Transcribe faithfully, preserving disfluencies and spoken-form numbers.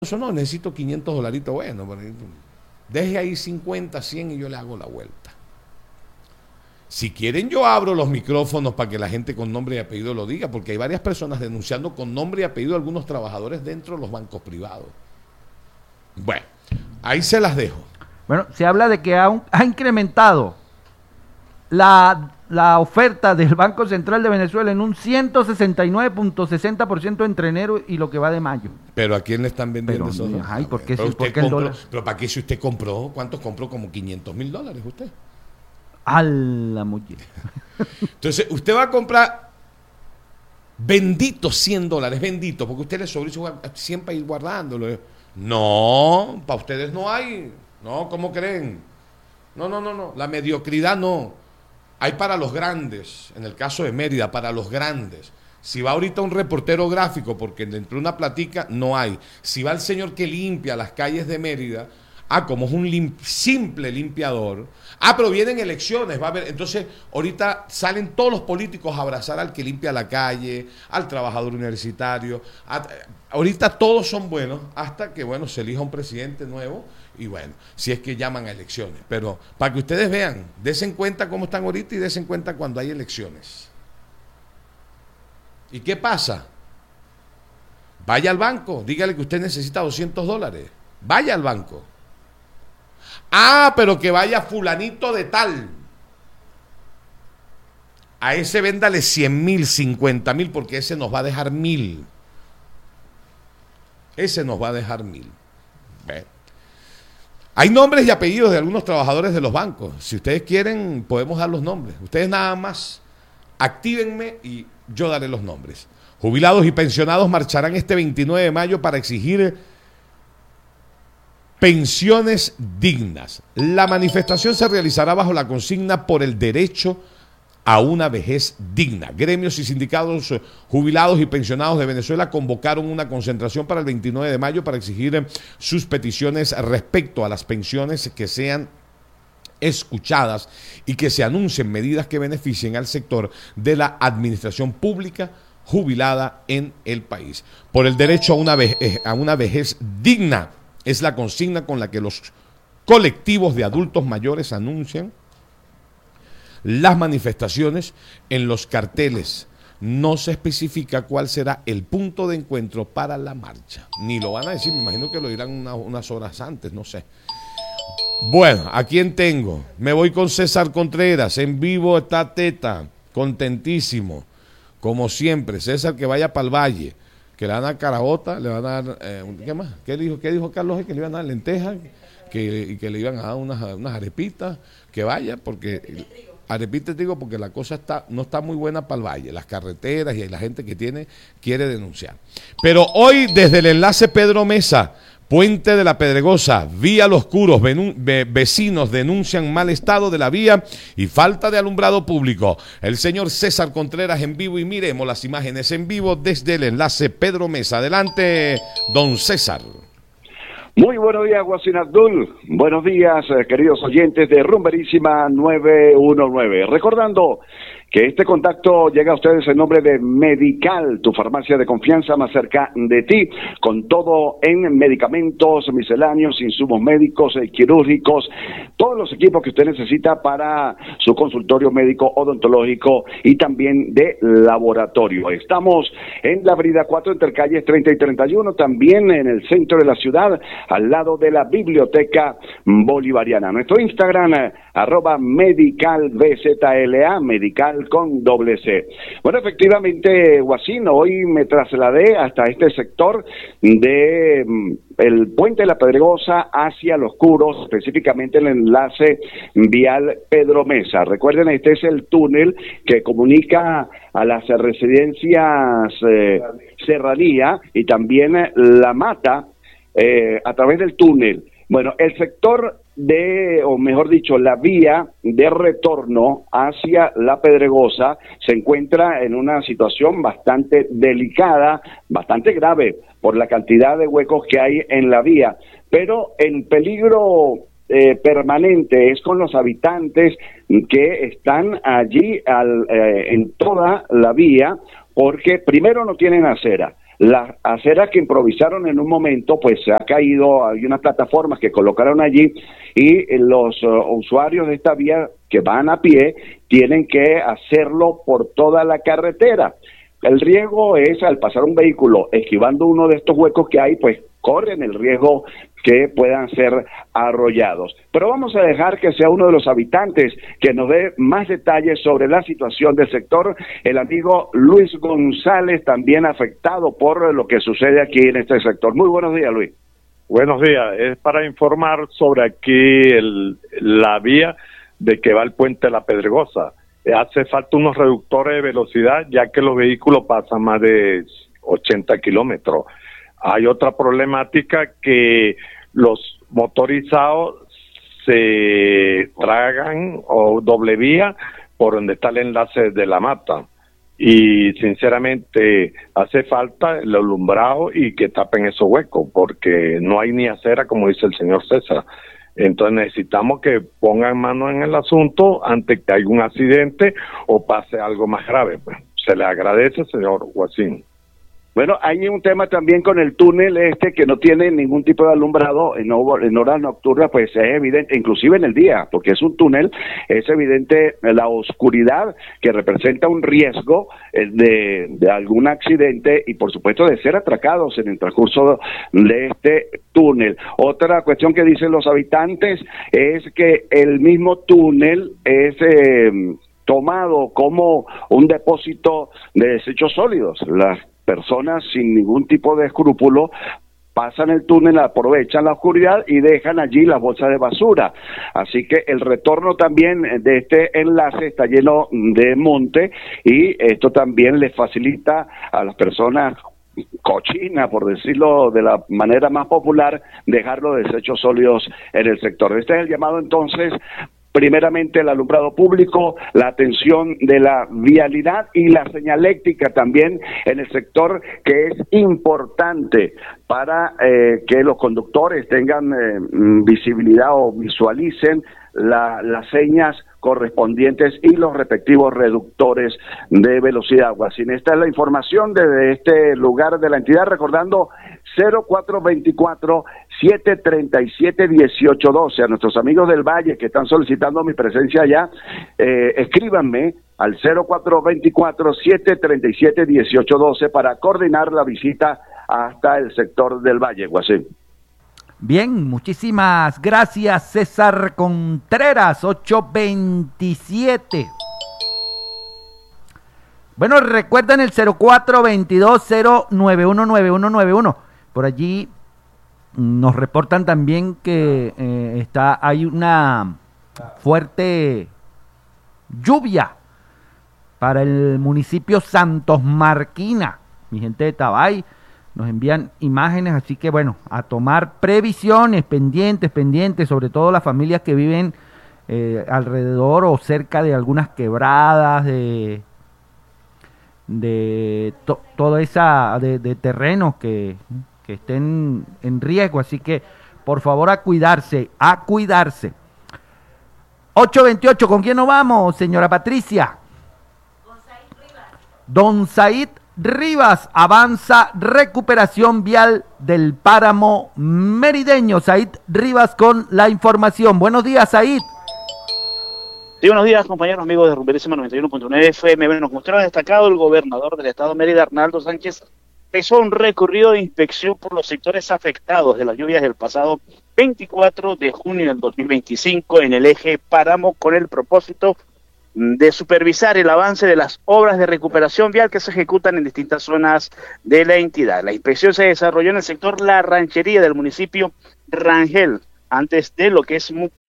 Eso no, necesito quinientos dolaritos, bueno, deje ahí cincuenta, cien y yo le hago la vuelta. Si quieren yo abro los micrófonos para que la gente con nombre y apellido lo diga, porque hay varias personas denunciando con nombre y apellido a algunos trabajadores dentro de los bancos privados. Bueno, ahí se las dejo. Bueno, se habla de que ha, un, ha incrementado la, la oferta del Banco Central de Venezuela en un ciento sesenta y nueve punto sesenta por ciento entre enero y lo que va de mayo. ¿Pero a quién le están vendiendo Pero, esos? Ay, ¿por qué, pero, si, ¿por qué compró, el dólar? ¿Pero para qué si usted compró? ¿Cuántos compró? Como quinientos mil dólares usted. A la mujer. Entonces, usted va a comprar bendito cien dólares, bendito, porque usted le sobra cien para ir guardándolo. No, para ustedes no hay. No, ¿cómo creen? No, no, no, no. La mediocridad no. Hay para los grandes, en el caso de Mérida, para los grandes. Si va ahorita un reportero gráfico, porque dentro de una platica no hay. Si va el señor que limpia las calles de Mérida, ah, como es un limp simple limpiador, ah, pero vienen elecciones, va a haber, entonces ahorita salen todos los políticos a abrazar al que limpia la calle, al trabajador universitario, a, ahorita todos son buenos, hasta que, bueno, se elija un presidente nuevo, y bueno, si es que llaman a elecciones, pero para que ustedes vean, desen cuenta cómo están ahorita y desen cuenta cuando hay elecciones. ¿Y qué pasa? Vaya al banco, dígale que usted necesita doscientos dólares, vaya al banco. Ah, pero que vaya fulanito de tal. A ese véndale cien mil, cincuenta mil, porque ese nos va a dejar mil. Ese nos va a dejar mil. Bueno. Hay nombres y apellidos de algunos trabajadores de los bancos. Si ustedes quieren, podemos dar los nombres. Ustedes nada más actívenme y yo daré los nombres. Jubilados y pensionados marcharán este veintinueve de mayo para exigir pensiones dignas. La manifestación se realizará bajo la consigna por el derecho a una vejez digna. Gremios y sindicatos jubilados y pensionados de Venezuela convocaron una concentración para el veintinueve de mayo para exigir sus peticiones respecto a las pensiones que sean escuchadas y que se anuncien medidas que beneficien al sector de la administración pública jubilada en el país. Por el derecho a una vejez, a una vejez digna. Es la consigna con la que los colectivos de adultos mayores anuncian las manifestaciones en los carteles. No se especifica cuál será el punto de encuentro para la marcha. Ni lo van a decir, me imagino que lo dirán una, unas horas antes, no sé. Bueno, ¿a quién tengo? Me voy con César Contreras, en vivo está Teta, contentísimo, como siempre. César, que vaya para el Valle, que le van a dar caraota, le van a dar, eh, ¿qué más? ¿Qué dijo, qué dijo Carlos? Que le iban a dar lentejas, que, y que le iban a dar unas, unas arepitas, que vaya, porque arepitas digo, porque la cosa está no está muy buena para el Valle, las carreteras y la gente que tiene quiere denunciar. Pero hoy desde el enlace Pedro Mesa, Puente de la Pedregosa, vía Los Curos, ve, vecinos denuncian mal estado de la vía y falta de alumbrado público. El señor César Contreras en vivo y miremos las imágenes en vivo desde el enlace Pedro Mesa. Adelante, don César. Muy buenos días, Guasín Abdul. Buenos días, eh, queridos oyentes de Rumberísima nueve uno nueve. Recordando que este contacto llega a ustedes en nombre de Medical, tu farmacia de confianza más cerca de ti, con todo en medicamentos, misceláneos, insumos médicos, eh, quirúrgicos, todos los equipos que usted necesita para su consultorio médico odontológico y también de laboratorio. Estamos en la avenida cuatro entre calles treinta y treinta y uno, también en el centro de la ciudad, al lado de la Biblioteca Bolivariana. Nuestro Instagram, eh, arroba medicalbzla, medical con doble C. Bueno, efectivamente, Guasín, hoy me trasladé hasta este sector de mm, el Puente de la Pedregosa hacia Los Curos, específicamente el enlace vial Pedro Mesa. Recuerden, este es el túnel que comunica a las residencias eh, Serranía y también eh, La Mata eh, a través del túnel. Bueno, el sector de, o mejor dicho, la vía de retorno hacia La Pedregosa se encuentra en una situación bastante delicada, bastante grave, por la cantidad de huecos que hay en la vía, pero el peligro eh, permanente es con los habitantes que están allí al, eh, en toda la vía, porque primero no tienen acera. las aceras que improvisaron en un momento, pues se ha caído, hay unas plataformas que colocaron allí y los uh, usuarios de esta vía que van a pie tienen que hacerlo por toda la carretera. El riesgo es, al pasar un vehículo esquivando uno de estos huecos que hay, pues corren el riesgo que puedan ser arrollados. Pero vamos a dejar que sea uno de los habitantes que nos dé más detalles sobre la situación del sector, el amigo Luis González, también afectado por lo que sucede aquí en este sector. Muy buenos días, Luis. Buenos días, es para informar sobre aquí el, la vía de que va el puente de la Pedregosa. Hace falta unos reductores de velocidad, ya que los vehículos pasan más de ochenta kilómetros. Hay otra problemática, que los motorizados se tragan o doble vía por donde está el enlace de la mata. Y sinceramente hace falta el alumbrado y que tapen esos huecos, porque no hay ni acera, como dice el señor César. Entonces necesitamos que pongan mano en el asunto antes que haya un accidente o pase algo más grave. Pues se le agradece, señor Guasín. Bueno, hay un tema también con el túnel este que no tiene ningún tipo de alumbrado en, en horas nocturnas, pues es evidente, inclusive en el día, porque es un túnel, es evidente la oscuridad que representa un riesgo de, de algún accidente y por supuesto de ser atracados en el transcurso de este túnel. Otra cuestión que dicen los habitantes es que el mismo túnel es Eh, tomado como un depósito de desechos sólidos. Las personas sin ningún tipo de escrúpulo pasan el túnel, aprovechan la oscuridad y dejan allí las bolsas de basura. Así que el retorno también de este enlace está lleno de monte y esto también les facilita a las personas cochina, por decirlo de la manera más popular, dejar los desechos sólidos en el sector. Este es el llamado entonces, primeramente el alumbrado público, la atención de la vialidad y la señaléctica también en el sector, que es importante para eh, que los conductores tengan eh, visibilidad o visualicen la, las señas correspondientes y los respectivos reductores de velocidad. Guasín, esta es la información desde este lugar de la entidad, recordando cero cuatro veinticuatro, siete treinta y siete, dieciocho doce. A nuestros amigos del Valle que están solicitando mi presencia allá, eh, escríbanme al cero cuatro veinticuatro, siete treinta y siete, dieciocho doce para coordinar la visita hasta el sector del Valle, Guasín. Bien, muchísimas gracias, César Contreras, ocho veintisiete. Bueno, recuerden el cero cuatro veintidós, cero nueve uno, nueve uno nueve uno. Por allí nos reportan también que eh, está hay una fuerte lluvia para el municipio Santos Marquina. Mi gente de Tabay nos envían imágenes, así que bueno, a tomar previsiones, pendientes, pendientes, sobre todo las familias que viven eh, alrededor o cerca de algunas quebradas, de de to, toda esa, de, de terrenos que, que estén en riesgo, así que por favor a cuidarse, a cuidarse. ocho veintiocho, ¿con quién nos vamos, señora Patricia? Don Said Rivas. Don Said Rivas, avanza recuperación vial del páramo merideño. Said Rivas con la información. Buenos días, Said. Sí, buenos días, compañeros, amigos de Rumberísima noventa y uno punto nueve F M. Bueno, como usted lo ha destacado, el gobernador del estado de Mérida, Arnaldo Sánchez, empezó un recorrido de inspección por los sectores afectados de las lluvias del pasado veinticuatro de junio del dos mil veinticinco en el eje Páramo, con el propósito de supervisar el avance de las obras de recuperación vial que se ejecutan en distintas zonas de la entidad. La inspección se desarrolló en el sector La Ranchería del municipio Rangel, antes de lo que es